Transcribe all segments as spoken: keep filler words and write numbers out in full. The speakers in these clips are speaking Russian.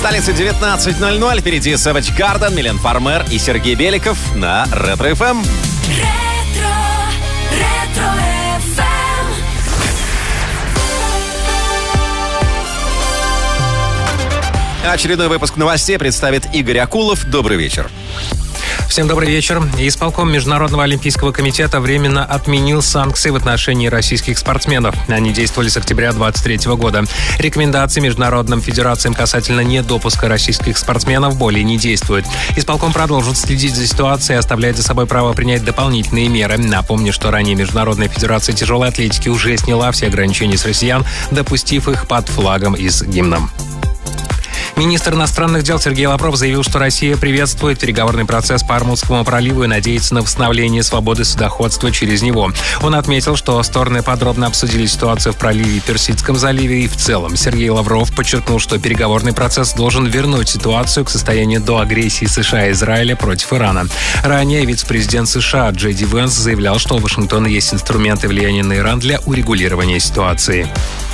столице девятнадцать ноль ноль. Впереди Savage Garden, Милен Фармер и Сергей Беликов на Ретро эф эм. Ретро, Ретро эф эм. Очередной выпуск новостей представит Игорь Акулов. Добрый вечер. Всем добрый вечер. Исполком Международного олимпийского комитета временно отменил санкции в отношении российских спортсменов. Они действовали с октября двадцать третьего года. Рекомендации международным федерациям касательно недопуска российских спортсменов более не действуют. Исполком продолжит следить за ситуацией и оставляет за собой право принять дополнительные меры. Напомню, что ранее Международная федерация тяжелой атлетики уже сняла все ограничения с россиян, допустив их под флагом и с гимном. Министр иностранных дел Сергей Лавров заявил, что Россия приветствует переговорный процесс по Ормузскому проливу и надеется на восстановление свободы судоходства через него. Он отметил, что стороны подробно обсудили ситуацию в проливе и Персидском заливе и в целом. Сергей Лавров подчеркнул, что переговорный процесс должен вернуть ситуацию к состоянию до агрессии США и Израиля против Ирана. Ранее вице-президент США Джей Ди Венс заявлял, что у Вашингтона есть инструменты влияния на Иран для урегулирования ситуации.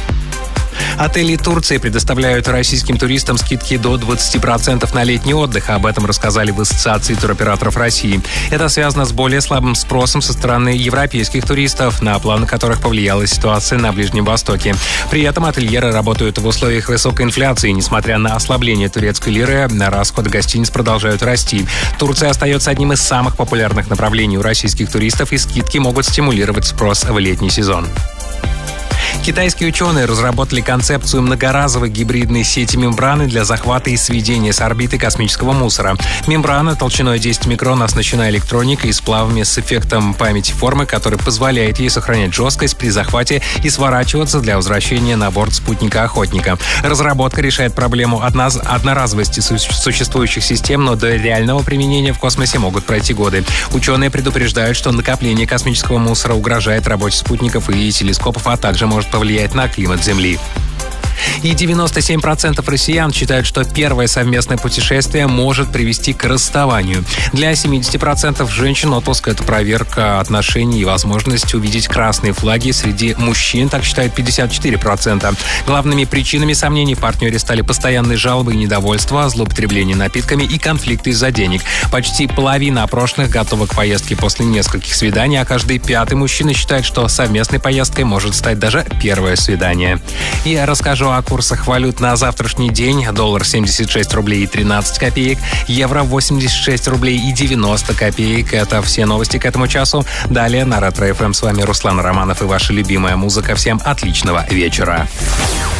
Отели Турции предоставляют российским туристам скидки до двадцать процентов на летний отдых. Об этом рассказали в Ассоциации туроператоров России. Это связано с более слабым спросом со стороны европейских туристов, на планы которых повлияла ситуация на Ближнем Востоке. При этом ательеры работают в условиях высокой инфляции. Несмотря на ослабление турецкой лиры, расходы гостиниц продолжают расти. Турция остается одним из самых популярных направлений у российских туристов, и скидки могут стимулировать спрос в летний сезон. Китайские ученые разработали концепцию многоразовой гибридной сети мембраны для захвата и сведения с орбиты космического мусора. Мембрана толщиной десять микрон оснащена электроникой и сплавами с эффектом памяти формы, который позволяет ей сохранять жесткость при захвате и сворачиваться для возвращения на борт спутника-охотника. Разработка решает проблему одноз... одноразовости существующих систем, но до реального применения в космосе могут пройти годы. Ученые предупреждают, что накопление космического мусора угрожает работе спутников и телескопов, а также может повлиять на климат Земли. И девяносто семь процентов россиян считают, что первое совместное путешествие может привести к расставанию. Для семьдесят процентов женщин отпуск — это проверка отношений и возможность увидеть красные флаги. Среди мужчин так считают пятьдесят четыре процента. Главными причинами сомнений в партнере стали постоянные жалобы и недовольство, злоупотребление напитками и конфликты из-за денег. Почти половина опрошенных готова к поездке после нескольких свиданий, а каждый пятый мужчина считает, что совместной поездкой может стать даже первое свидание. И я расскажу о курсах валют на завтрашний день. Доллар семьдесят шесть рублей и тринадцать копеек, евро восемьдесят шесть рублей и девяносто копеек. Это все новости к этому часу. Далее на Ретро эф эм с вами Руслан Романов и ваша любимая музыка. Всем отличного вечера.